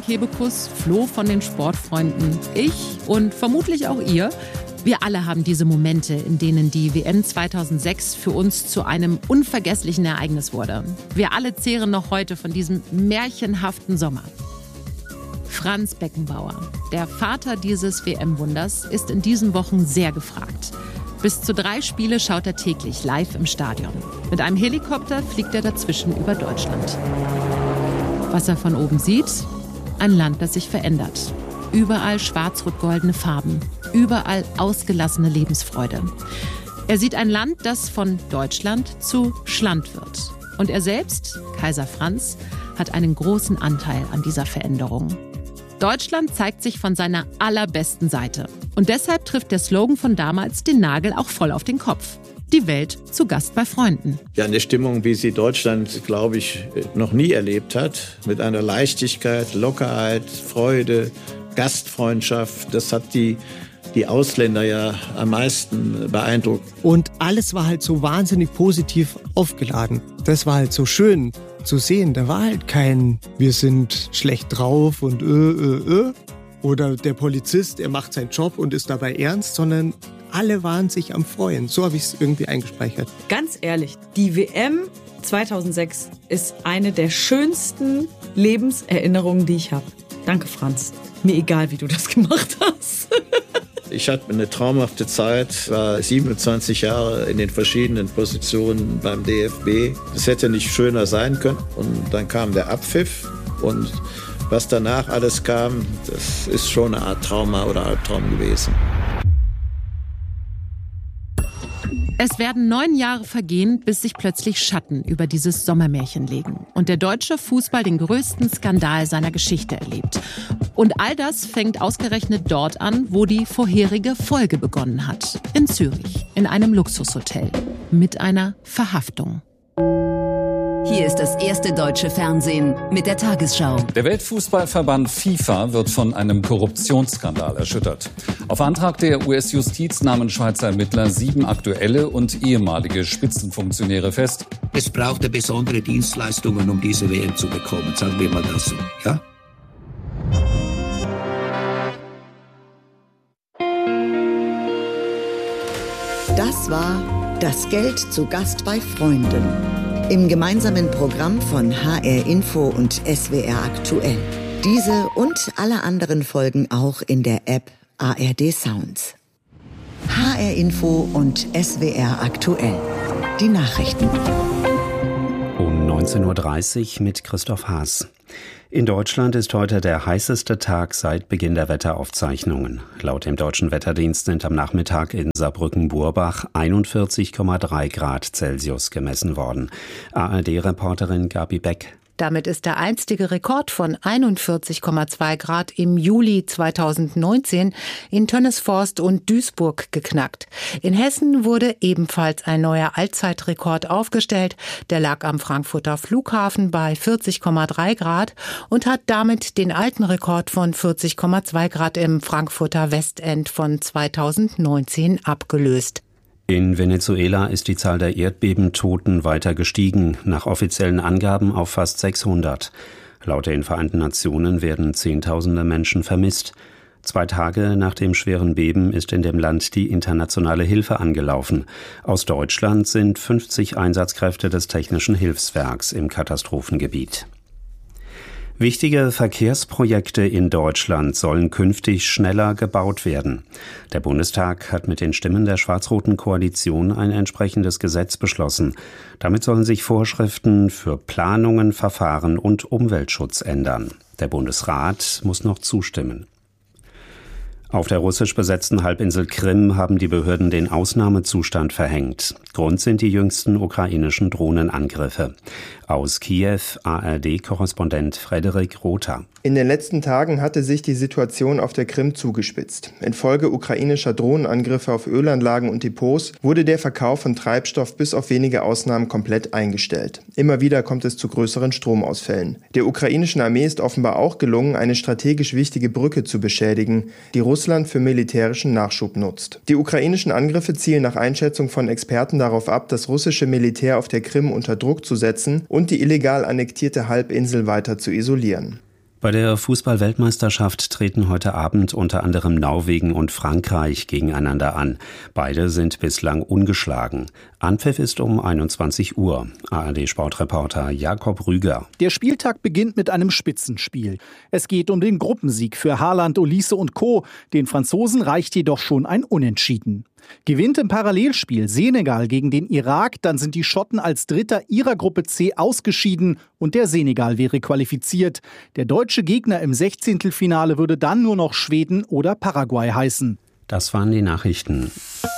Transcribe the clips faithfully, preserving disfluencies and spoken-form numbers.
Kebekus floh von den Sportfreunden. Ich und vermutlich auch ihr. Wir alle haben diese Momente, in denen die W M zweitausendsechs für uns zu einem unvergesslichen Ereignis wurde. Wir alle zehren noch heute von diesem märchenhaften Sommer. Franz Beckenbauer, der Vater dieses W M-Wunders, ist in diesen Wochen sehr gefragt. Bis zu drei Spiele schaut er täglich live im Stadion. Mit einem Helikopter fliegt er dazwischen über Deutschland. Was er von oben sieht? Ein Land, das sich verändert. Überall schwarz-rot-goldene Farben. Überall ausgelassene Lebensfreude. Er sieht ein Land, das von Deutschland zu Schland wird. Und er selbst, Kaiser Franz, hat einen großen Anteil an dieser Veränderung. Deutschland zeigt sich von seiner allerbesten Seite. Und deshalb trifft der Slogan von damals den Nagel auch voll auf den Kopf. Die Welt zu Gast bei Freunden. Ja, eine Stimmung, wie sie Deutschland, glaube ich, noch nie erlebt hat. Mit einer Leichtigkeit, Lockerheit, Freude, Gastfreundschaft. Das hat die, die Ausländer ja am meisten beeindruckt. Und alles war halt so wahnsinnig positiv aufgeladen. Das war halt so schön zu sehen. Da war halt kein, wir sind schlecht drauf und äh, äh, äh. Oder der Polizist, er macht seinen Job und ist dabei ernst, sondern alle waren sich am Freuen. So habe ich es irgendwie eingespeichert. Ganz ehrlich, die W M zweitausendsechs ist eine der schönsten Lebenserinnerungen, die ich habe. Danke, Franz. Mir egal, wie du das gemacht hast. Ich hatte eine traumhafte Zeit, war siebenundzwanzig Jahre in den verschiedenen Positionen beim D F B. Es hätte nicht schöner sein können. Und dann kam der Abpfiff und was danach alles kam, das ist schon eine Art Trauma oder Albtraum gewesen. Es werden neun Jahre vergehen, bis sich plötzlich Schatten über dieses Sommermärchen legen und der deutsche Fußball den größten Skandal seiner Geschichte erlebt. Und all das fängt ausgerechnet dort an, wo die vorherige Folge begonnen hat. In Zürich, in einem Luxushotel, mit einer Verhaftung. Hier ist das erste deutsche Fernsehen mit der Tagesschau. Der Weltfußballverband FIFA wird von einem Korruptionsskandal erschüttert. Auf Antrag der U S-Justiz nahmen Schweizer Ermittler sieben aktuelle und ehemalige Spitzenfunktionäre fest. Es brauchte besondere Dienstleistungen, um diese W M zu bekommen, sagen wir mal das so, ja? Das war Das Geld zu Gast bei Freunden. Im gemeinsamen Programm von H R Info und S W R Aktuell. Diese und alle anderen Folgen auch in der App A R D Sounds. H R Info und S W R Aktuell. Die Nachrichten. Um neunzehn Uhr dreißig mit Christoph Haas. In Deutschland ist heute der heißeste Tag seit Beginn der Wetteraufzeichnungen. Laut dem Deutschen Wetterdienst sind am Nachmittag in Saarbrücken-Burbach einundvierzig Komma drei Grad Celsius gemessen worden. A R D-Reporterin Gabi Beck. Damit ist der einstige Rekord von einundvierzig Komma zwei Grad im Juli zweitausendneunzehn in Tönnesforst und Duisburg geknackt. In Hessen wurde ebenfalls ein neuer Allzeitrekord aufgestellt. Der lag am Frankfurter Flughafen bei vierzig Komma drei Grad und hat damit den alten Rekord von vierzig Komma zwei Grad im Frankfurter Westend von zweitausendneunzehn abgelöst. In Venezuela ist die Zahl der Erdbebentoten weiter gestiegen, nach offiziellen Angaben auf fast sechshundert. Laut den Vereinten Nationen werden Zehntausende Menschen vermisst. Zwei Tage nach dem schweren Beben ist in dem Land die internationale Hilfe angelaufen. Aus Deutschland sind fünfzig Einsatzkräfte des Technischen Hilfswerks im Katastrophengebiet. Wichtige Verkehrsprojekte in Deutschland sollen künftig schneller gebaut werden. Der Bundestag hat mit den Stimmen der schwarz-roten Koalition ein entsprechendes Gesetz beschlossen. Damit sollen sich Vorschriften für Planungen, Verfahren und Umweltschutz ändern. Der Bundesrat muss noch zustimmen. Auf der russisch besetzten Halbinsel Krim haben die Behörden den Ausnahmezustand verhängt. Grund sind die jüngsten ukrainischen Drohnenangriffe. Aus Kiew A R D-Korrespondent Frederik Rother. In den letzten Tagen hatte sich die Situation auf der Krim zugespitzt. Infolge ukrainischer Drohnenangriffe auf Ölanlagen und Depots wurde der Verkauf von Treibstoff bis auf wenige Ausnahmen komplett eingestellt. Immer wieder kommt es zu größeren Stromausfällen. Der ukrainischen Armee ist offenbar auch gelungen, eine strategisch wichtige Brücke zu beschädigen, die Russland für militärischen Nachschub nutzt. Die ukrainischen Angriffe zielen nach Einschätzung von Experten darauf ab, das russische Militär auf der Krim unter Druck zu setzen und die illegal annektierte Halbinsel weiter zu isolieren. Bei der Fußball-Weltmeisterschaft treten heute Abend unter anderem Norwegen und Frankreich gegeneinander an. Beide sind bislang ungeschlagen. Anpfiff ist um einundzwanzig Uhr. A R D-Sportreporter Jakob Rüger. Der Spieltag beginnt mit einem Spitzenspiel. Es geht um den Gruppensieg für Haaland, Olise und Co. Den Franzosen reicht jedoch schon ein Unentschieden. Gewinnt im Parallelspiel Senegal gegen den Irak, dann sind die Schotten als Dritter ihrer Gruppe C ausgeschieden und der Senegal wäre qualifiziert. Der deutsche Gegner im Sechzehntelfinale würde dann nur noch Schweden oder Paraguay heißen. Das waren die Nachrichten.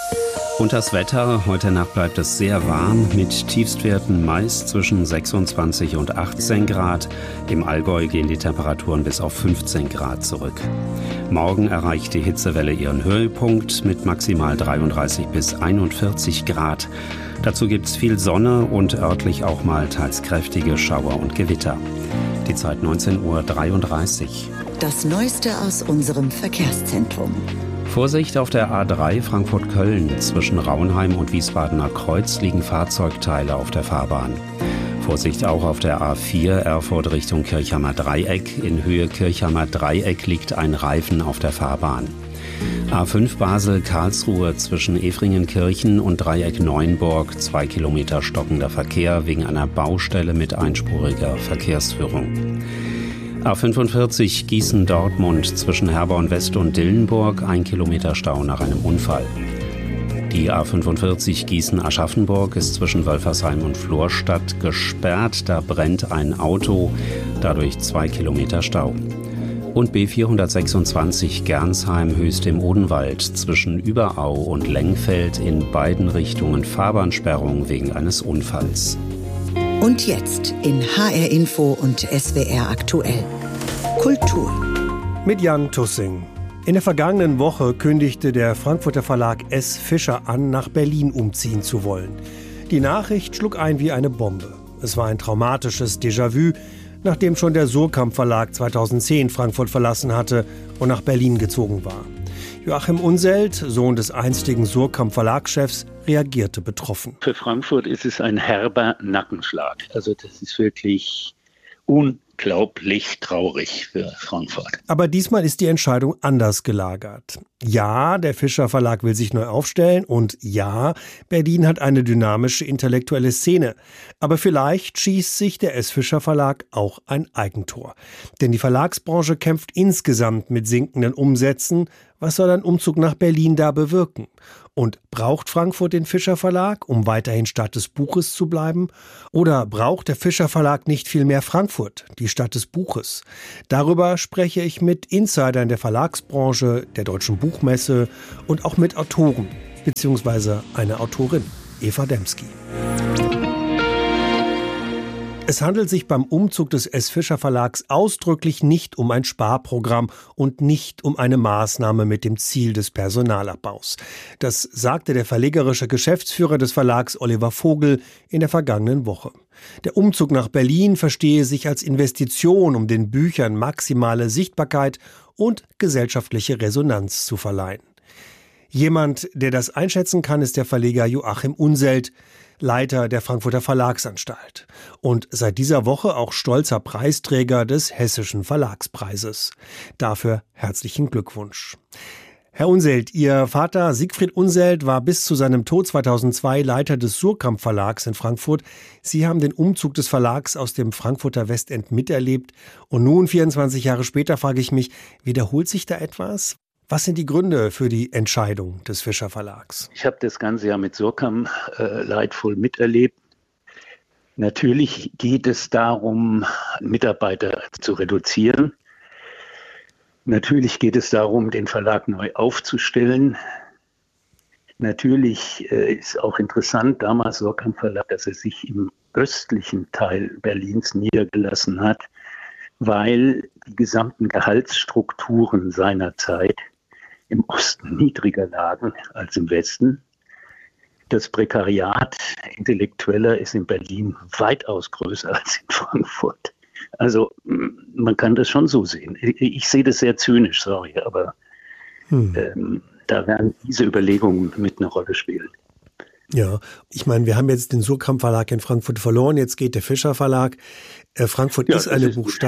Und das Wetter. Heute Nacht bleibt es sehr warm mit Tiefstwerten meist zwischen sechsundzwanzig und achtzehn Grad. Im Allgäu gehen die Temperaturen bis auf fünfzehn Grad zurück. Morgen erreicht die Hitzewelle ihren Höhepunkt mit maximal dreiunddreißig bis einundvierzig Grad. Dazu gibt es viel Sonne und örtlich auch mal teils kräftige Schauer und Gewitter. Die Zeit neunzehn Uhr dreiunddreißig. Das Neueste aus unserem Verkehrszentrum. Vorsicht auf der A drei Frankfurt-Köln. Zwischen Rauenheim und Wiesbadener Kreuz liegen Fahrzeugteile auf der Fahrbahn. Vorsicht auch auf der A vier Erfurt Richtung Kirchhammer Dreieck. In Höhe Kirchhammer Dreieck liegt ein Reifen auf der Fahrbahn. A fünf Basel-Karlsruhe zwischen Efringenkirchen und Dreieck Neuenburg. Zwei Kilometer stockender Verkehr wegen einer Baustelle mit einspuriger Verkehrsführung. A fünfundvierzig Gießen-Dortmund zwischen Herborn-West und Dillenburg, ein Kilometer Stau nach einem Unfall. Die A fünfundvierzig Gießen-Aschaffenburg ist zwischen Wölfersheim und Florstadt gesperrt. Da brennt ein Auto, dadurch zwei Kilometer Stau. Und B vierhundertsechsundzwanzig Gernsheim Höchst im Odenwald zwischen Überau und Lengfeld in beiden Richtungen Fahrbahnsperrung wegen eines Unfalls. Und jetzt in H R Info und S W R aktuell. Kultur. Mit Jan Tussing. In der vergangenen Woche kündigte der Frankfurter Verlag S. Fischer an, nach Berlin umziehen zu wollen. Die Nachricht schlug ein wie eine Bombe. Es war ein traumatisches Déjà-vu, nachdem schon der Suhrkamp Verlag zweitausendzehn Frankfurt verlassen hatte und nach Berlin gezogen war. Joachim Unselt, Sohn des einstigen Suhrkamp Verlagschefs, reagierte betroffen. Für Frankfurt ist es ein herber Nackenschlag. Also das ist wirklich unglaublich traurig für Frankfurt. Aber diesmal ist die Entscheidung anders gelagert. Ja, der Fischer Verlag will sich neu aufstellen und ja, Berlin hat eine dynamische intellektuelle Szene. Aber vielleicht schießt sich der S. Fischer Verlag auch ein Eigentor. Denn die Verlagsbranche kämpft insgesamt mit sinkenden Umsätzen. Was soll ein Umzug nach Berlin da bewirken? Und braucht Frankfurt den Fischer Verlag, um weiterhin Stadt des Buches zu bleiben? Oder braucht der Fischer Verlag nicht viel mehr Frankfurt, die Stadt des Buches? Darüber spreche ich mit Insidern der Verlagsbranche, der Deutschen Buchmesse und auch mit Autoren, beziehungsweise einer Autorin, Eva Demski. Es handelt sich beim Umzug des S. Fischer Verlags ausdrücklich nicht um ein Sparprogramm und nicht um eine Maßnahme mit dem Ziel des Personalabbaus. Das sagte der verlegerische Geschäftsführer des Verlags Oliver Vogel in der vergangenen Woche. Der Umzug nach Berlin verstehe sich als Investition, um den Büchern maximale Sichtbarkeit und gesellschaftliche Resonanz zu verleihen. Jemand, der das einschätzen kann, ist der Verleger Joachim Unselt, Leiter der Frankfurter Verlagsanstalt und seit dieser Woche auch stolzer Preisträger des Hessischen Verlagspreises. Dafür herzlichen Glückwunsch. Herr Unselt, Ihr Vater Siegfried Unselt war bis zu seinem Tod zweitausendzwei Leiter des Suhrkamp Verlags in Frankfurt. Sie haben den Umzug des Verlags aus dem Frankfurter Westend miterlebt. Und nun, vierundzwanzig Jahre später, frage ich mich, wiederholt sich da etwas? Was sind die Gründe für die Entscheidung des Fischer Verlags? Ich habe das ganze Jahr mit Suhrkamp äh, leidvoll miterlebt. Natürlich geht es darum, Mitarbeiter zu reduzieren. Natürlich geht es darum, den Verlag neu aufzustellen. Natürlich äh, ist auch interessant, damals Suhrkamp Verlag, dass er sich im östlichen Teil Berlins niedergelassen hat, weil die gesamten Gehaltsstrukturen seiner Zeit im Osten niedriger lagen als im Westen. Das Prekariat Intellektueller ist in Berlin weitaus größer als in Frankfurt. Also man kann das schon so sehen. Ich, ich sehe das sehr zynisch, sorry, aber hm. ähm, da werden diese Überlegungen mit einer Rolle spielen. Ja, ich meine, wir haben jetzt den Suhrkamp Verlag in Frankfurt verloren, jetzt geht der Fischer Verlag. Äh, Frankfurt ja, ist eine ist Buchstadt.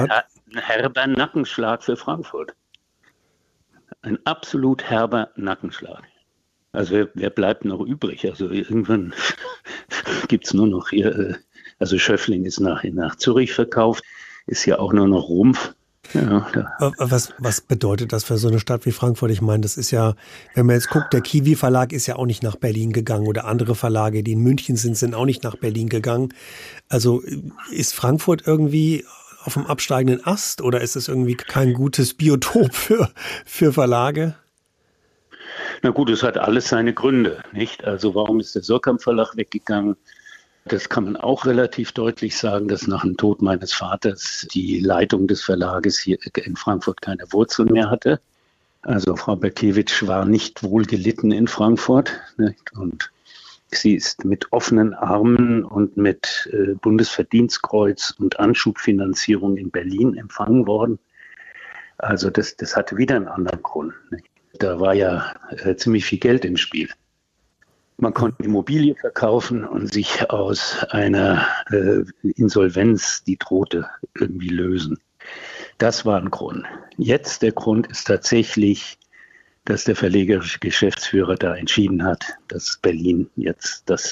ein herber Nackenschlag für Frankfurt. Ein absolut herber Nackenschlag. Also wer, wer bleibt noch übrig? Also irgendwann gibt es nur noch hier, also Schöffling ist nach, nach Zürich verkauft, ist ja auch nur noch Rumpf. Ja, was, was bedeutet das für so eine Stadt wie Frankfurt? Ich meine, das ist ja, wenn man jetzt guckt, der Kiwi-Verlag ist ja auch nicht nach Berlin gegangen oder andere Verlage, die in München sind, sind auch nicht nach Berlin gegangen. Also ist Frankfurt irgendwie auf dem absteigenden Ast oder ist es irgendwie kein gutes Biotop für, für Verlage? Na gut, es hat alles seine Gründe, nicht? Also warum ist der Surkamp Verlag weggegangen? Das kann man auch relativ deutlich sagen, dass nach dem Tod meines Vaters die Leitung des Verlages hier in Frankfurt keine Wurzeln mehr hatte. Also Frau Berkiewicz war nicht wohl gelitten in Frankfurt, nicht? Und sie ist mit offenen Armen und mit äh, Bundesverdienstkreuz und Anschubfinanzierung in Berlin empfangen worden. Also das, das hatte wieder einen anderen Grund, nicht? Da war ja äh, ziemlich viel Geld im Spiel. Man konnte Immobilie verkaufen und sich aus einer äh, Insolvenz, die drohte, irgendwie lösen. Das war ein Grund. Jetzt der Grund ist tatsächlich, dass der verlegerische Geschäftsführer da entschieden hat, dass Berlin jetzt das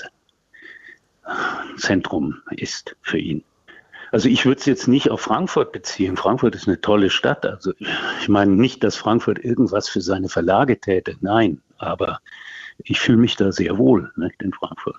Zentrum ist für ihn. Also ich würde es jetzt nicht auf Frankfurt beziehen. Frankfurt ist eine tolle Stadt. Also ich meine nicht, dass Frankfurt irgendwas für seine Verlage täte. Nein, aber ich fühle mich da sehr wohl, nicht, in Frankfurt.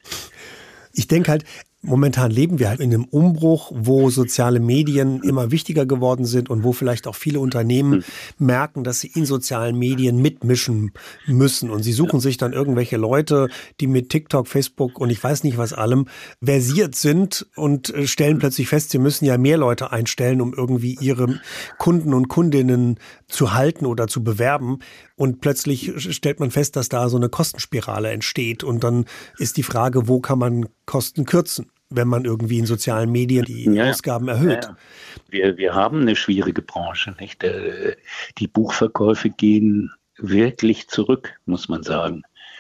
Ich denke halt, momentan leben wir halt in einem Umbruch, wo soziale Medien immer wichtiger geworden sind und wo vielleicht auch viele Unternehmen hm. merken, dass sie in sozialen Medien mitmischen müssen. Und sie suchen ja. sich dann irgendwelche Leute, die mit TikTok, Facebook und ich weiß nicht was allem versiert sind und stellen plötzlich fest, sie müssen ja mehr Leute einstellen, um irgendwie ihre Kunden und Kundinnen zu halten oder zu bewerben. Und plötzlich stellt man fest, dass da so eine Kostenspirale entsteht. Und dann ist die Frage, wo kann man Kosten kürzen, wenn man irgendwie in sozialen Medien die ja, Ausgaben erhöht. Ja. Wir, wir haben eine schwierige Branche, nicht? Die Buchverkäufe gehen wirklich zurück, muss man sagen.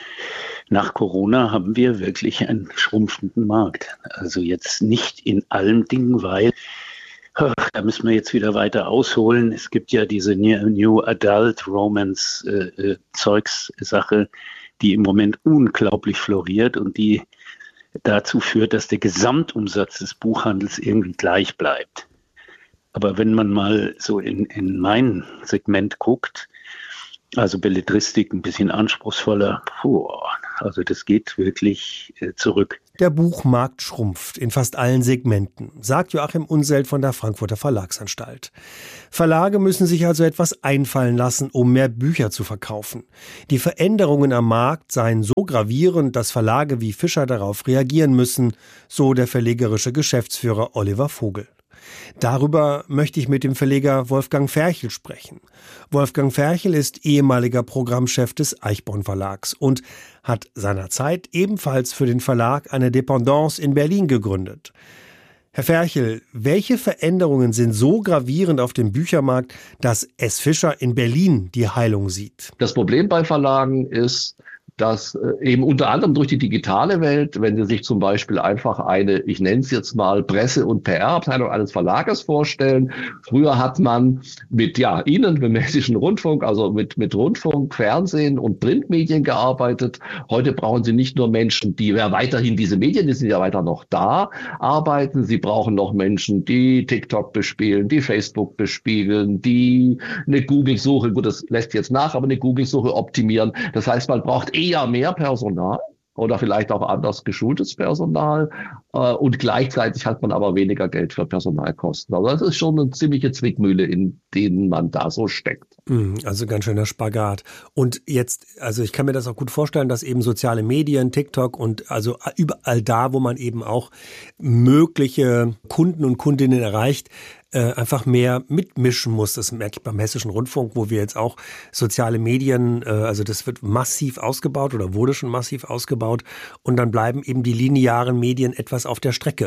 Nach Corona haben wir wirklich einen schrumpfenden Markt. Also jetzt nicht in allen Dingen, weil da müssen wir jetzt wieder weiter ausholen. Es gibt ja diese New Adult Romance äh, äh, Zeugs-Sache, die im Moment unglaublich floriert und die dazu führt, dass der Gesamtumsatz des Buchhandels irgendwie gleich bleibt. Aber wenn man mal so in, in mein Segment guckt, also Belletristik ein bisschen anspruchsvoller, puh, also das geht wirklich äh, zurück. Der Buchmarkt schrumpft in fast allen Segmenten, sagt Joachim Unseld von der Frankfurter Verlagsanstalt. Verlage müssen sich also etwas einfallen lassen, um mehr Bücher zu verkaufen. Die Veränderungen am Markt seien so gravierend, dass Verlage wie Fischer darauf reagieren müssen, so der verlegerische Geschäftsführer Oliver Vogel. Darüber möchte ich mit dem Verleger Wolfgang Ferchel sprechen. Wolfgang Ferchel ist ehemaliger Programmchef des Eichborn Verlags und hat seinerzeit ebenfalls für den Verlag eine Dependance in Berlin gegründet. Herr Ferchel, welche Veränderungen sind so gravierend auf dem Büchermarkt, dass S. Fischer in Berlin die Heilung sieht? Das Problem bei Verlagen ist, dass eben unter anderem durch die digitale Welt, wenn Sie sich zum Beispiel einfach eine, ich nenne es jetzt mal Presse- und P R-Abteilung eines Verlages vorstellen. Früher hat man mit, ja, Ihnen, mit dem Hessischen Rundfunk, also mit, mit Rundfunk, Fernsehen und Printmedien gearbeitet. Heute brauchen Sie nicht nur Menschen, die ja weiterhin diese Medien, die sind ja weiter noch da, arbeiten. Sie brauchen noch Menschen, die TikTok bespielen, die Facebook bespielen, die eine Google-Suche, gut, das lässt jetzt nach, aber eine Google-Suche optimieren. Das heißt, man braucht eher mehr Personal oder vielleicht auch anders geschultes Personal äh, und gleichzeitig hat man aber weniger Geld für Personalkosten. Also das ist schon eine ziemliche Zwickmühle, in denen man da so steckt. Also ganz schöner Spagat. Und jetzt, also ich kann mir das auch gut vorstellen, dass eben soziale Medien, TikTok und also überall da, wo man eben auch mögliche Kunden und Kundinnen erreicht, einfach mehr mitmischen muss. Das merke ich beim Hessischen Rundfunk, wo wir jetzt auch soziale Medien, also das wird massiv ausgebaut oder wurde schon massiv ausgebaut und dann bleiben eben die linearen Medien etwas auf der Strecke.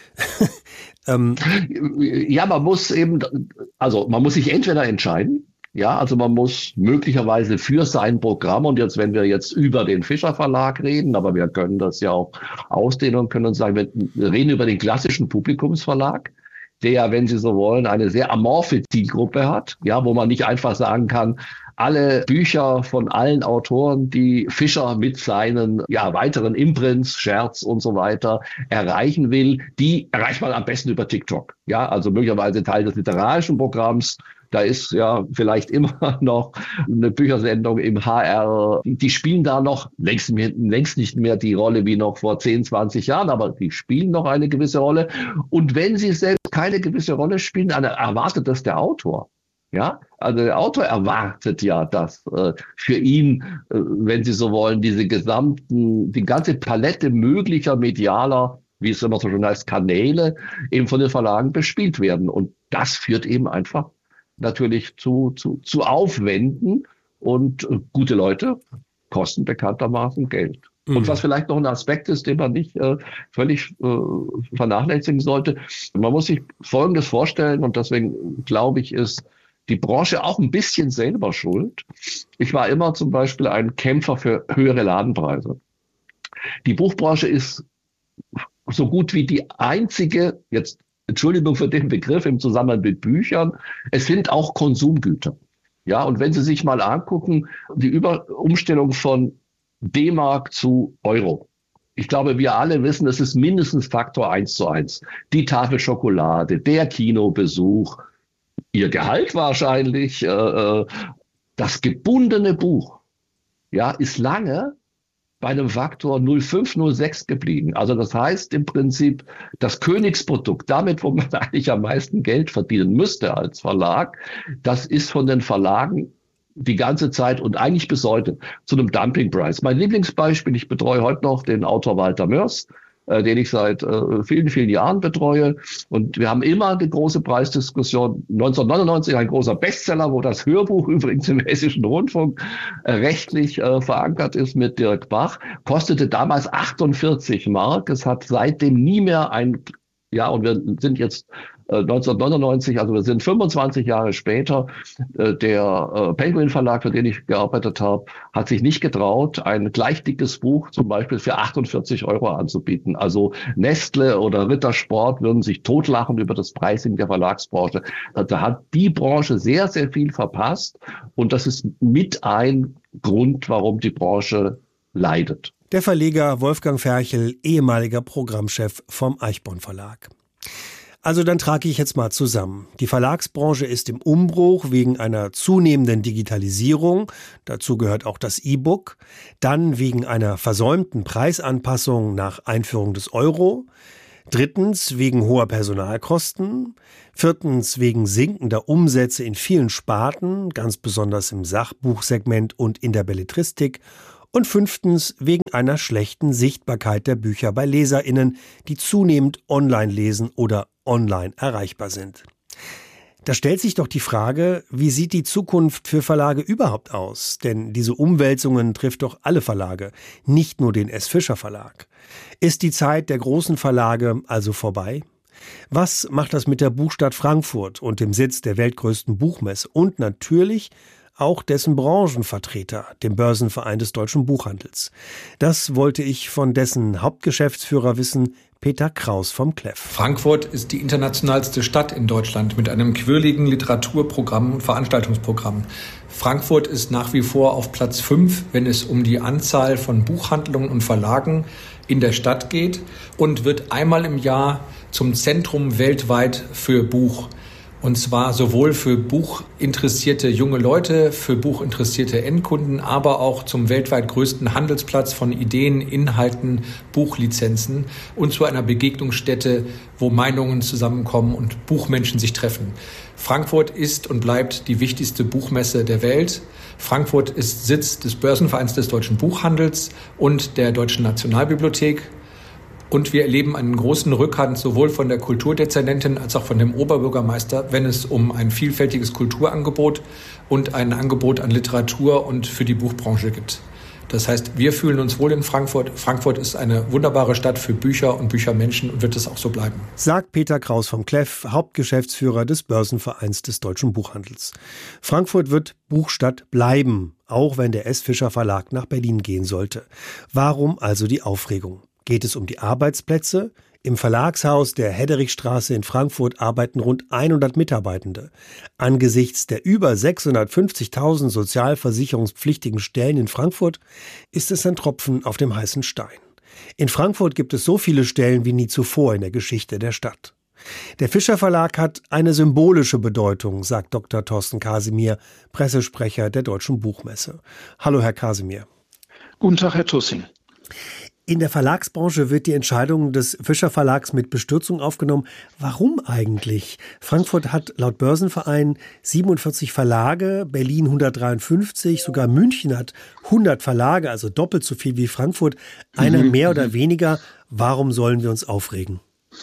ähm. Ja, man muss eben, also man muss sich entweder entscheiden, ja, also man muss möglicherweise für sein Programm, und jetzt, wenn wir jetzt über den Fischer Verlag reden, aber wir können das ja auch ausdehnen und können uns sagen, wir reden über den klassischen Publikumsverlag. der, wenn Sie so wollen, eine sehr amorphe Zielgruppe hat, ja, wo man nicht einfach sagen kann, alle Bücher von allen Autoren, die Fischer mit seinen ja, weiteren Imprints, Scherz und so weiter erreichen will, die erreicht man am besten über TikTok. Ja, also möglicherweise Teil des literarischen Programms. Da ist ja vielleicht immer noch eine Büchersendung im H R. Die spielen da noch längst, längst nicht mehr die Rolle wie noch vor zehn, zwanzig Jahren, aber die spielen noch eine gewisse Rolle. Und wenn sie selbst keine gewisse Rolle spielen, dann erwartet das der Autor. Ja, also der Autor erwartet ja, dass äh, für ihn, äh, wenn Sie so wollen, diese gesamten, die ganze Palette möglicher medialer, wie es immer so schön heißt, Kanäle eben von den Verlagen bespielt werden. Und das führt eben einfach natürlich zu, zu, zu Aufwänden und äh, gute Leute kosten bekanntermaßen Geld. Mhm. Und was vielleicht noch ein Aspekt ist, den man nicht äh, völlig äh, vernachlässigen sollte, man muss sich Folgendes vorstellen und deswegen glaube ich, ist die Branche auch ein bisschen selber schuld. Ich war immer zum Beispiel ein Kämpfer für höhere Ladenpreise. Die Buchbranche ist so gut wie die einzige, jetzt Entschuldigung für den Begriff im Zusammenhang mit Büchern, es sind auch Konsumgüter. Ja, und wenn Sie sich mal angucken, die Über- Umstellung von D-Mark zu Euro. Ich glaube, wir alle wissen, es ist mindestens Faktor eins zu eins. Die Tafel Schokolade, der Kinobesuch, Ihr Gehalt wahrscheinlich, äh, das gebundene Buch, ja, ist lange bei einem Faktor null Komma fünf, null Komma sechs geblieben. Also das heißt im Prinzip, das Königsprodukt, damit, wo man eigentlich am meisten Geld verdienen müsste als Verlag, das ist von den Verlagen die ganze Zeit und eigentlich bis heute zu einem Dumpingpreis. Mein Lieblingsbeispiel, ich betreue heute noch den Autor Walter Mörs, den ich seit äh, vielen, vielen Jahren betreue. Und wir haben immer eine große Preisdiskussion. neunzehnhundertneunundneunzig ein großer Bestseller, wo das Hörbuch übrigens im Hessischen Rundfunk äh, rechtlich äh, verankert ist mit Dirk Bach, kostete damals achtundvierzig Mark. Es hat seitdem nie mehr ein, ja, und wir sind jetzt äh, neunzehnhundertneunundneunzig, also wir sind fünfundzwanzig Jahre später. Äh, der äh, Penguin Verlag, für den ich gearbeitet habe, hat sich nicht getraut, ein gleich dickes Buch zum Beispiel für achtundvierzig Euro anzubieten. Also Nestle oder Rittersport würden sich totlachen über das Pricing der Verlagsbranche. Da hat die Branche sehr, sehr viel verpasst und das ist mit ein Grund, warum die Branche leidet. Der Verleger Wolfgang Ferchel, ehemaliger Programmchef vom Eichborn Verlag. Also dann trage ich jetzt mal zusammen. Die Verlagsbranche ist im Umbruch wegen einer zunehmenden Digitalisierung. Dazu gehört auch das E-Book. Dann wegen einer versäumten Preisanpassung nach Einführung des Euro. Drittens wegen hoher Personalkosten. Viertens wegen sinkender Umsätze in vielen Sparten, ganz besonders im Sachbuchsegment und in der Belletristik. Und fünftens wegen einer schlechten Sichtbarkeit der Bücher bei LeserInnen, die zunehmend online lesen oder online erreichbar sind. Da stellt sich doch die Frage, wie sieht die Zukunft für Verlage überhaupt aus? Denn diese Umwälzungen trifft doch alle Verlage, nicht nur den S. Fischer Verlag. Ist die Zeit der großen Verlage also vorbei? Was macht das mit der Buchstadt Frankfurt und dem Sitz der weltgrößten Buchmesse und natürlich auch dessen Branchenvertreter, dem Börsenverein des deutschen Buchhandels? Das wollte ich von dessen Hauptgeschäftsführer wissen, Peter Kraus vom Kleff. Frankfurt ist die internationalste Stadt in Deutschland mit einem quirligen Literaturprogramm und Veranstaltungsprogramm. Frankfurt ist nach wie vor auf Platz fünf, wenn es um die Anzahl von Buchhandlungen und Verlagen in der Stadt geht und wird einmal im Jahr zum Zentrum weltweit für Buch. Und zwar sowohl für buchinteressierte junge Leute, für buchinteressierte Endkunden, aber auch zum weltweit größten Handelsplatz von Ideen, Inhalten, Buchlizenzen und zu einer Begegnungsstätte, wo Meinungen zusammenkommen und Buchmenschen sich treffen. Frankfurt ist und bleibt die wichtigste Buchmesse der Welt. Frankfurt ist Sitz des Börsenvereins des deutschen Buchhandels und der Deutschen Nationalbibliothek. Und wir erleben einen großen Rückhalt sowohl von der Kulturdezernentin als auch von dem Oberbürgermeister, wenn es um ein vielfältiges Kulturangebot und ein Angebot an Literatur und für die Buchbranche gibt. Das heißt, wir fühlen uns wohl in Frankfurt. Frankfurt ist eine wunderbare Stadt für Bücher und Büchermenschen und wird es auch so bleiben. Sagt Peter Kraus vom Kleff, Hauptgeschäftsführer des Börsenvereins des deutschen Buchhandels. Frankfurt wird Buchstadt bleiben, auch wenn der S. Fischer Verlag nach Berlin gehen sollte. Warum also die Aufregung? Geht es um die Arbeitsplätze? Im Verlagshaus der Hederichstraße in Frankfurt arbeiten rund hundert Mitarbeitende. Angesichts der über sechshundertfünfzigtausend sozialversicherungspflichtigen Stellen in Frankfurt ist es ein Tropfen auf dem heißen Stein. In Frankfurt gibt es so viele Stellen wie nie zuvor in der Geschichte der Stadt. Der Fischer Verlag hat eine symbolische Bedeutung, sagt Doktor Thorsten Casimir, Pressesprecher der Deutschen Buchmesse. Hallo, Herr Casimir. Guten Tag, Herr Tussing. In der Verlagsbranche wird die Entscheidung des Fischer Verlags mit Bestürzung aufgenommen. Warum eigentlich? Frankfurt hat laut Börsenverein siebenundvierzig Verlage, Berlin hundertdreiundfünfzig, sogar München hat hundert Verlage, also doppelt so viel wie Frankfurt. Einer mehr oder weniger. Warum sollen wir uns aufregen?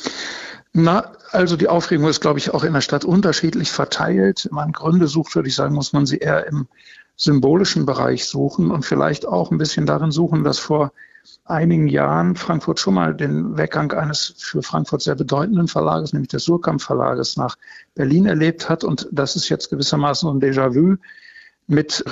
Na, also die Aufregung ist, glaube ich, auch in der Stadt unterschiedlich verteilt. Wenn man Gründe sucht, würde ich sagen, muss man sie eher im symbolischen Bereich suchen und vielleicht auch ein bisschen darin suchen, dass vor einigen Jahren Frankfurt schon mal den Weggang eines für Frankfurt sehr bedeutenden Verlages, nämlich des Suhrkamp Verlages, nach Berlin erlebt hat. Und das ist jetzt gewissermaßen ein Déjà-vu mit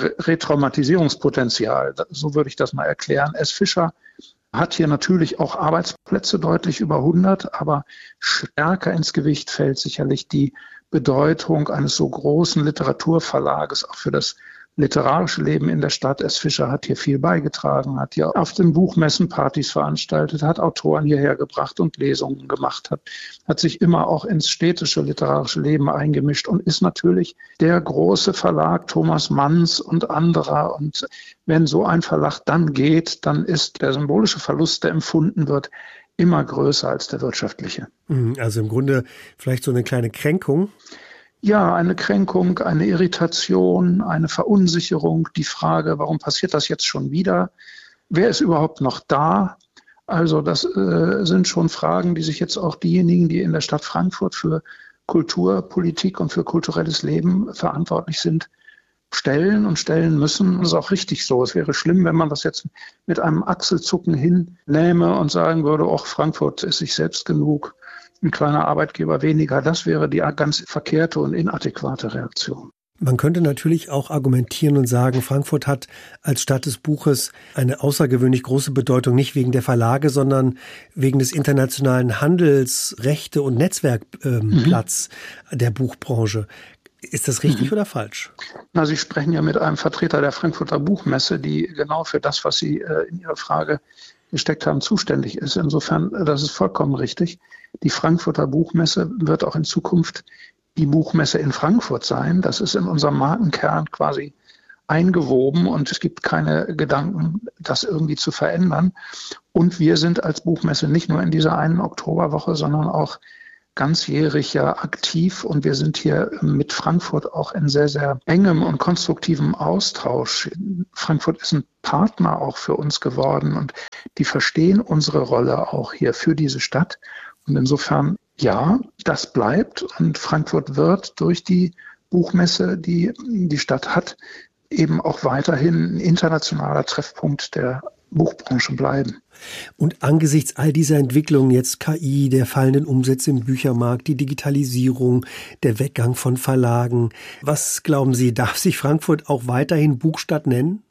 Retraumatisierungspotenzial. So würde ich das mal erklären. S. Fischer hat hier natürlich auch Arbeitsplätze, deutlich über hundert, aber stärker ins Gewicht fällt sicherlich die Bedeutung eines so großen Literaturverlages auch für das literarische Leben in der Stadt. S. Fischer hat hier viel beigetragen, hat hier auf den Buchmessen Partys veranstaltet, hat Autoren hierher gebracht und Lesungen gemacht, hat, hat sich immer auch ins städtische literarische Leben eingemischt und ist natürlich der große Verlag Thomas Manns und anderer. Und wenn so ein Verlag dann geht, dann ist der symbolische Verlust, der empfunden wird, immer größer als der wirtschaftliche. Also im Grunde vielleicht so eine kleine Kränkung. Ja, eine Kränkung, eine Irritation, eine Verunsicherung, die Frage, warum passiert das jetzt schon wieder? Wer ist überhaupt noch da? Also das äh, sind schon Fragen, die sich jetzt auch diejenigen, die in der Stadt Frankfurt für Kulturpolitik und für kulturelles Leben verantwortlich sind, stellen und stellen müssen. Das ist auch richtig so. Es wäre schlimm, wenn man das jetzt mit einem Achselzucken hinlähme und sagen würde, ach, Frankfurt ist sich selbst genug. Ein kleiner Arbeitgeber weniger, das wäre die ganz verkehrte und inadäquate Reaktion. Man könnte natürlich auch argumentieren und sagen, Frankfurt hat als Stadt des Buches eine außergewöhnlich große Bedeutung, nicht wegen der Verlage, sondern wegen des internationalen Handels-, Rechte- und Netzwerkplatz ähm, mhm. der Buchbranche. Ist das richtig mhm. oder falsch? Na, Sie sprechen ja mit einem Vertreter der Frankfurter Buchmesse, die genau für das, was Sie äh, in Ihrer Frage gesteckt haben, zuständig ist. Insofern, das ist vollkommen richtig. Die Frankfurter Buchmesse wird auch in Zukunft die Buchmesse in Frankfurt sein. Das ist in unserem Markenkern quasi eingewoben und es gibt keine Gedanken, das irgendwie zu verändern. Und wir sind als Buchmesse nicht nur in dieser einen Oktoberwoche, sondern auch ganzjährig ja aktiv und wir sind hier mit Frankfurt auch in sehr, sehr engem und konstruktivem Austausch. Frankfurt ist ein Partner auch für uns geworden und die verstehen unsere Rolle auch hier für diese Stadt. Und insofern, ja, das bleibt und Frankfurt wird durch die Buchmesse, die die Stadt hat, eben auch weiterhin ein internationaler Treffpunkt der Buchbranche bleiben. Und angesichts all dieser Entwicklungen, jetzt K I, der fallenden Umsätze im Büchermarkt, die Digitalisierung, der Weggang von Verlagen, was glauben Sie, darf sich Frankfurt auch weiterhin Buchstadt nennen?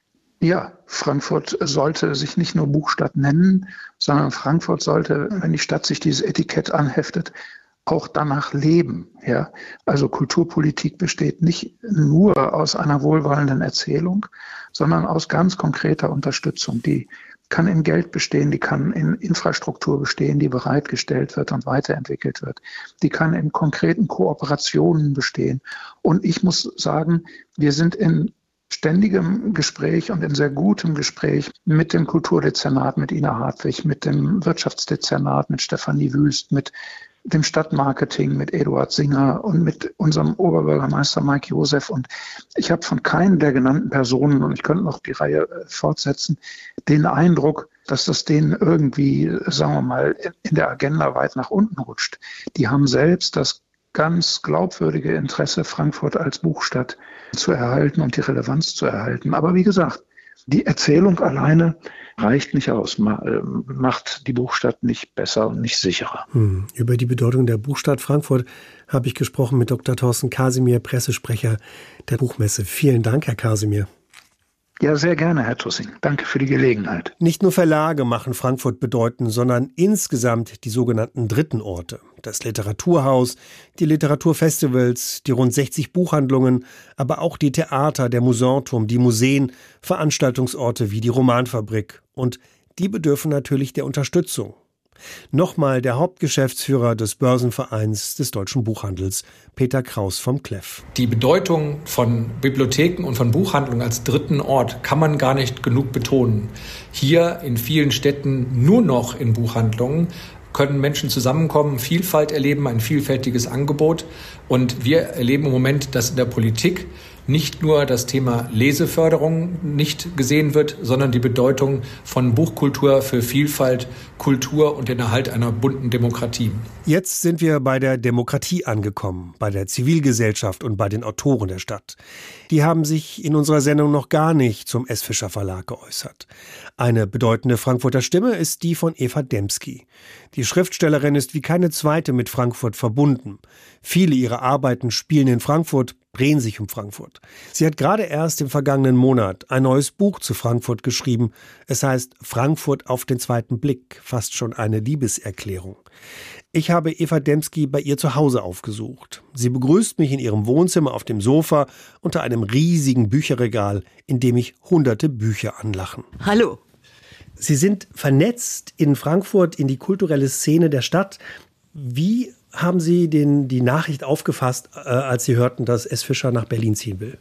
Ja, Frankfurt sollte sich nicht nur Buchstadt nennen, sondern Frankfurt sollte, wenn die Stadt sich dieses Etikett anheftet, auch danach leben. Ja? Also Kulturpolitik besteht nicht nur aus einer wohlwollenden Erzählung, sondern aus ganz konkreter Unterstützung. Die kann in Geld bestehen, die kann in Infrastruktur bestehen, die bereitgestellt wird und weiterentwickelt wird. Die kann in konkreten Kooperationen bestehen. Und ich muss sagen, wir sind in ständigem Gespräch und in sehr gutem Gespräch mit dem Kulturdezernat, mit Ina Hartwig, mit dem Wirtschaftsdezernat, mit Stefanie Wüst, mit dem Stadtmarketing, mit Eduard Singer und mit unserem Oberbürgermeister Mike Josef. Und ich habe von keinen der genannten Personen, und ich könnte noch die Reihe fortsetzen, den Eindruck, dass das denen irgendwie, sagen wir mal, in der Agenda weit nach unten rutscht. Die haben selbst das ganz glaubwürdige Interesse, Frankfurt als Buchstadt zu erhalten und die Relevanz zu erhalten. Aber wie gesagt, die Erzählung alleine reicht nicht aus, macht die Buchstadt nicht besser und nicht sicherer. Hm. Über die Bedeutung der Buchstadt Frankfurt habe ich gesprochen mit Doktor Thorsten Casimir, Pressesprecher der Buchmesse. Vielen Dank, Herr Casimir. Ja, sehr gerne, Herr Tussing. Danke für die Gelegenheit. Nicht nur Verlage machen Frankfurt bedeutend, sondern insgesamt die sogenannten dritten Orte. Das Literaturhaus, die Literaturfestivals, die rund sechzig Buchhandlungen, aber auch die Theater, der Musanturm, die Museen, Veranstaltungsorte wie die Romanfabrik. Und die bedürfen natürlich der Unterstützung. Nochmal der Hauptgeschäftsführer des Börsenvereins des deutschen Buchhandels, Peter Kraus vom Kleff. Die Bedeutung von Bibliotheken und von Buchhandlungen als dritten Ort kann man gar nicht genug betonen. Hier in vielen Städten nur noch in Buchhandlungen können Menschen zusammenkommen, Vielfalt erleben, ein vielfältiges Angebot. Und wir erleben im Moment, dass in der Politik nicht nur das Thema Leseförderung nicht gesehen wird, sondern die Bedeutung von Buchkultur für Vielfalt, Kultur und den Erhalt einer bunten Demokratie. Jetzt sind wir bei der Demokratie angekommen, bei der Zivilgesellschaft und bei den Autoren der Stadt. Die haben sich in unserer Sendung noch gar nicht zum S. Fischer Verlag geäußert. Eine bedeutende Frankfurter Stimme ist die von Eva Dembski. Die Schriftstellerin ist wie keine zweite mit Frankfurt verbunden. Viele ihrer Arbeiten spielen in Frankfurt, drehen sich um Frankfurt. Sie hat gerade erst im vergangenen Monat ein neues Buch zu Frankfurt geschrieben. Es heißt Frankfurt auf den zweiten Blick, fast schon eine Liebeserklärung. Ich habe Eva Dembski bei ihr zu Hause aufgesucht. Sie begrüßt mich in ihrem Wohnzimmer auf dem Sofa unter einem riesigen Bücherregal, in dem mich hunderte Bücher anlachen. Hallo. Sie sind vernetzt in Frankfurt, in die kulturelle Szene der Stadt. Wie haben Sie den, die Nachricht aufgefasst, äh, als Sie hörten, dass S. Fischer nach Berlin ziehen will?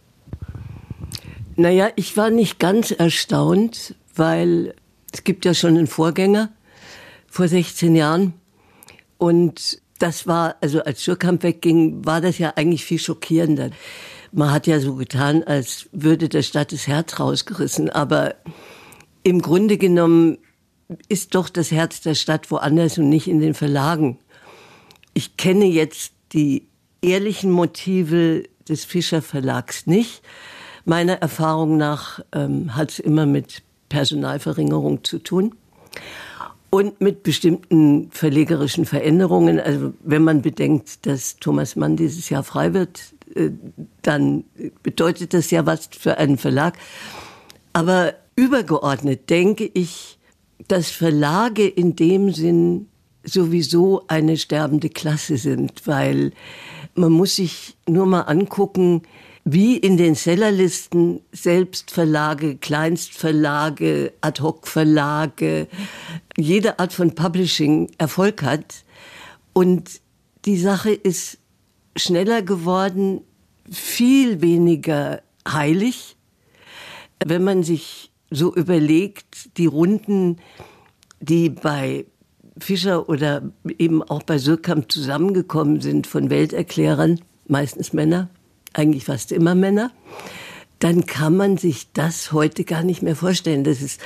Naja, ich war nicht ganz erstaunt, weil es gibt ja schon einen Vorgänger vor sechzehn Jahren. Und das war, also als Schürkamp wegging, war das ja eigentlich viel schockierender. Man hat ja so getan, als würde der Stadt das Herz rausgerissen. Aber im Grunde genommen ist doch das Herz der Stadt woanders und nicht in den Verlagen. Ich kenne jetzt die ehrlichen Motive des Fischer Verlags nicht. Meiner Erfahrung nach ähm, hat es immer mit Personalverringerung zu tun und mit bestimmten verlegerischen Veränderungen. Also wenn man bedenkt, dass Thomas Mann dieses Jahr frei wird, äh, dann bedeutet das ja was für einen Verlag. Aber übergeordnet denke ich, dass Verlage in dem Sinn sowieso eine sterbende Klasse sind, weil man muss sich nur mal angucken, wie in den Sellerlisten Selbstverlage, Kleinstverlage, Ad-hoc-Verlage, jede Art von Publishing Erfolg hat. Und die Sache ist schneller geworden, viel weniger heilig. Wenn man sich so überlegt, die Runden, die bei Fischer oder eben auch bei Suhrkamp zusammengekommen sind von Welterklärern, meistens Männer, eigentlich fast immer Männer, dann kann man sich das heute gar nicht mehr vorstellen. Das ist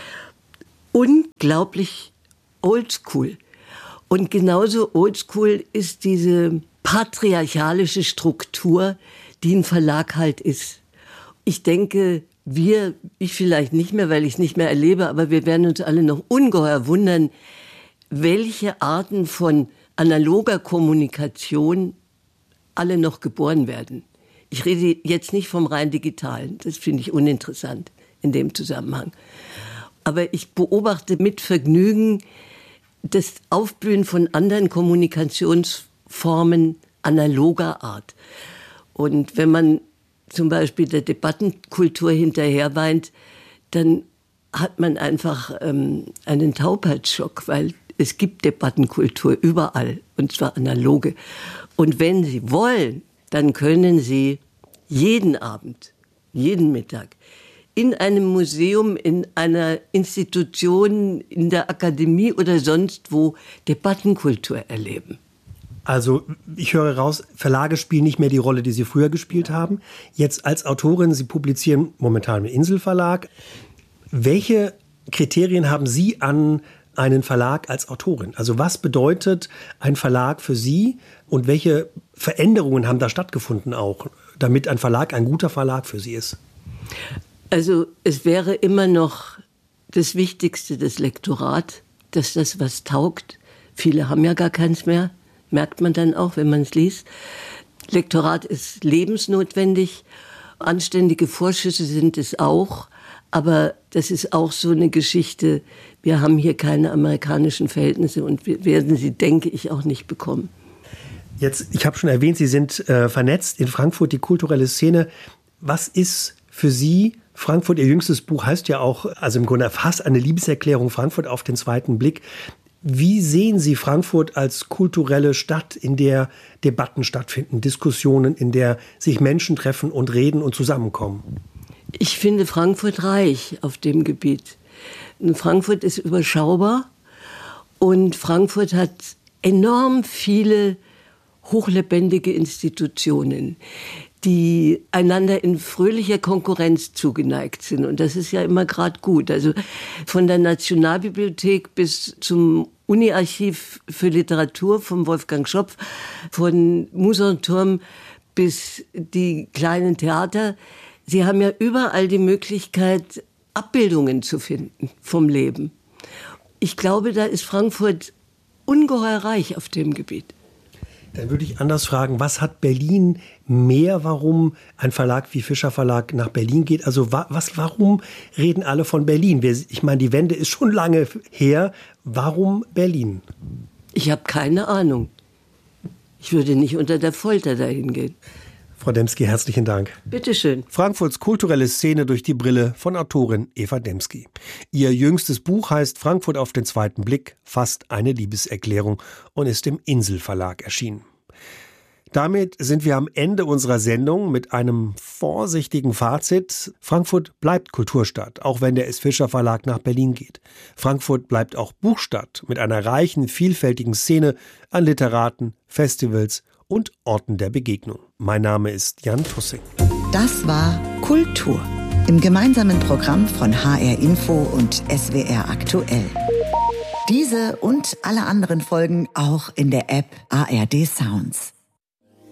unglaublich oldschool. Und genauso oldschool ist diese patriarchalische Struktur, die ein Verlag halt ist. Ich denke, wir, ich vielleicht nicht mehr, weil ich es nicht mehr erlebe, aber wir werden uns alle noch ungeheuer wundern, welche Arten von analoger Kommunikation alle noch geboren werden. Ich rede jetzt nicht vom rein digitalen, das finde ich uninteressant in dem Zusammenhang. Aber ich beobachte mit Vergnügen das Aufblühen von anderen Kommunikationsformen analoger Art. Und wenn man zum Beispiel der Debattenkultur hinterher weint, dann hat man einfach ähm, einen Taubheitsschock, weil es gibt Debattenkultur überall, und zwar analoge. Und wenn Sie wollen, dann können Sie jeden Abend, jeden Mittag in einem Museum, in einer Institution, in der Akademie oder sonst wo Debattenkultur erleben. Also ich höre raus, Verlage spielen nicht mehr die Rolle, die sie früher gespielt haben. Jetzt als Autorin, Sie publizieren momentan im Inselverlag. Welche Kriterien haben Sie an einen Verlag als Autorin? Also was bedeutet ein Verlag für Sie und welche Veränderungen haben da stattgefunden auch, damit ein Verlag ein guter Verlag für Sie ist? Also es wäre immer noch das Wichtigste, das Lektorat, dass das was taugt. Viele haben ja gar keins mehr, merkt man dann auch, wenn man es liest. Lektorat ist lebensnotwendig, anständige Vorschüsse sind es auch, Aber das ist auch so eine Geschichte. Wir haben hier keine amerikanischen Verhältnisse und wir werden sie, denke ich, auch nicht bekommen. Jetzt, ich habe schon erwähnt, Sie sind äh, vernetzt in Frankfurt, die kulturelle Szene. Was ist für Sie Frankfurt? Ihr jüngstes Buch heißt ja auch, also im Grunde fast eine Liebeserklärung, Frankfurt auf den zweiten Blick. Wie sehen Sie Frankfurt als kulturelle Stadt, in der Debatten stattfinden, Diskussionen, in der sich Menschen treffen und reden und zusammenkommen? Ich finde Frankfurt reich auf dem Gebiet. Frankfurt ist überschaubar und Frankfurt hat enorm viele hochlebendige Institutionen, die einander in fröhlicher Konkurrenz zugeneigt sind. Und das ist ja immer gerade gut. Also von der Nationalbibliothek bis zum Uni-Archiv für Literatur von Wolfgang Schopf, von Musenturm bis die kleinen Theater. Sie haben ja überall die Möglichkeit, Abbildungen zu finden vom Leben. Ich glaube, da ist Frankfurt ungeheuer reich auf dem Gebiet. Dann würde ich anders fragen, was hat Berlin mehr, warum ein Verlag wie Fischer Verlag nach Berlin geht? Also was, warum reden alle von Berlin? Ich meine, die Wende ist schon lange her. Warum Berlin? Ich habe keine Ahnung. Ich würde nicht unter der Folter dahin gehen. Frau Dembski, herzlichen Dank. Bitte schön. Frankfurts kulturelle Szene durch die Brille von Autorin Eva Dembski. Ihr jüngstes Buch heißt Frankfurt auf den zweiten Blick, fast eine Liebeserklärung und ist im Insel Verlag erschienen. Damit sind wir am Ende unserer Sendung mit einem vorsichtigen Fazit. Frankfurt bleibt Kulturstadt, auch wenn der S. Fischer Verlag nach Berlin geht. Frankfurt bleibt auch Buchstadt mit einer reichen, vielfältigen Szene an Literaten, Festivals und Orten der Begegnung. Mein Name ist Jan Tussing. Das war Kultur im gemeinsamen Programm von H R Info und S W R Aktuell. Diese und alle anderen Folgen auch in der App A R D Sounds.